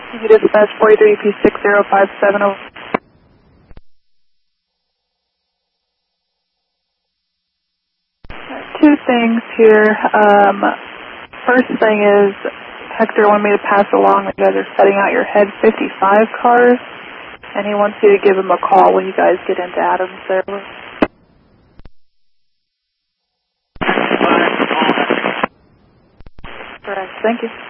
You dispatch 43P60570. Two things here. First thing is, Hector wanted me to pass along that you guys are setting out your Head 55 cars, and he wants you to give him a call when you guys get into Adams there. Correct. Thank you.